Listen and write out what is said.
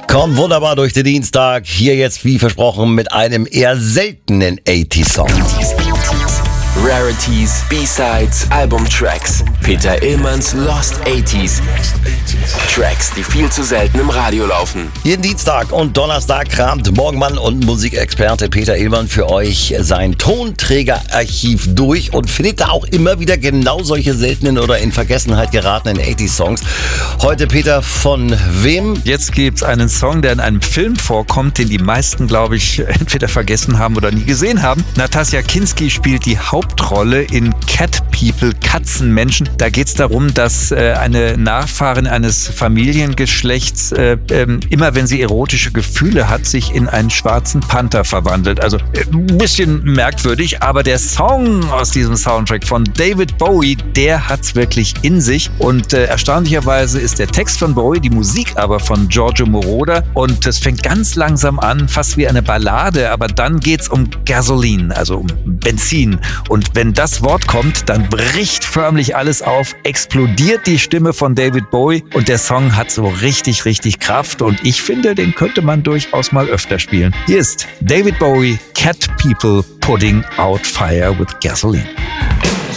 Kommt wunderbar durch den Dienstag. Hier jetzt, wie versprochen, mit einem eher seltenen 80s-Song. Rarities, B-Sides, Albumtracks. Peter Illmanns Lost 80s. Tracks, die viel zu selten im Radio laufen. Jeden Dienstag und Donnerstag kramt Morgenmann und Musikexperte Peter Illmann für euch sein Tonträgerarchiv durch und findet da auch immer wieder genau solche seltenen oder in Vergessenheit geratenen 80s-Songs. Heute, Peter, von wem? Jetzt gibt's einen Song, der in einem Film vorkommt, den die meisten, glaube ich, entweder vergessen haben oder nie gesehen haben. Natasja Kinski spielt die Hauptrolle in Cat People, Katzenmenschen. Da geht es darum, dass eine Nachfahrin eines Familiengeschlechts immer, wenn sie erotische Gefühle hat, sich in einen schwarzen Panther verwandelt. Also ein bisschen merkwürdig, aber der Song aus diesem Soundtrack von David Bowie, der hat's wirklich in sich. Und erstaunlicherweise ist der Text von Bowie, die Musik aber von Giorgio Moroder. Und es fängt ganz langsam an, fast wie eine Ballade, aber dann geht's um Gasoline, also um Benzin. Und wenn das Wort kommt, dann bricht förmlich alles auf, explodiert die Stimme von David Bowie und der Song hat so richtig, richtig Kraft und ich finde, den könnte man durchaus mal öfter spielen. Hier ist David Bowie, Cat People Putting Out Fire with Gasoline.